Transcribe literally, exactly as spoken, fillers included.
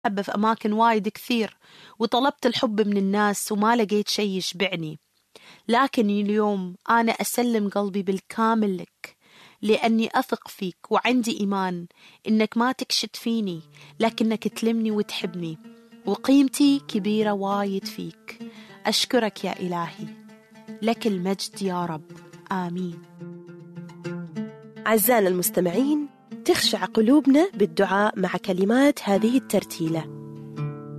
محبة في أماكن وايد كثير، وطلبت الحب من الناس وما لقيت شيء يشبعني، لكن اليوم أنا أسلم قلبي بالكامل لك، لأني أثق فيك وعندي إيمان إنك ما تكشت فيني، لكنك تلمني وتحبني، وقيمتي كبيرة وايد فيك. أشكرك يا إلهي، لك المجد يا رب، آمين. أعزائنا المستمعين، تخشع قلوبنا بالدعاء مع كلمات هذه الترتيلة.